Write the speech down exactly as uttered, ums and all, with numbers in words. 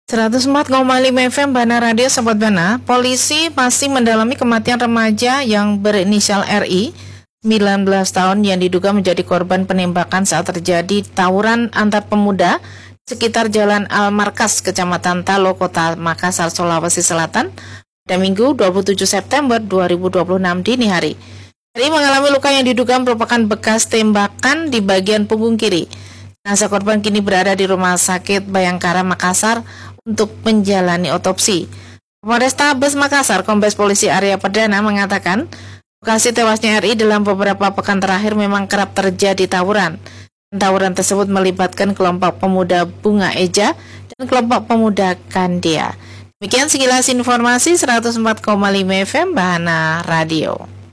seratus empat koma lima F M Bana Radio Sobat Bana. Polisi masih mendalami kematian remaja yang berinisial R I, sembilan belas tahun, yang diduga menjadi korban penembakan saat terjadi tawuran antar pemuda sekitar Jalan Al-Markas, Kecamatan Talo, Kota Makassar, Sulawesi Selatan, pada Minggu dua puluh tujuh September dua ribu dua puluh enam dini hari. R I mengalami luka yang diduga merupakan bekas tembakan di bagian punggung kiri. Jenazah korban kini berada di Rumah Sakit Bayangkara, Makassar untuk menjalani otopsi. Polrestabes Makassar, Kombes Polisi Arya Perdana mengatakan, lokasi tewasnya R I dalam beberapa pekan terakhir memang kerap terjadi tawuran. Tawuran tersebut melibatkan kelompok pemuda Bunga Eja dan kelompok pemuda Kandia. Demikian sekilas informasi seratus empat koma lima F M Bahana Radio.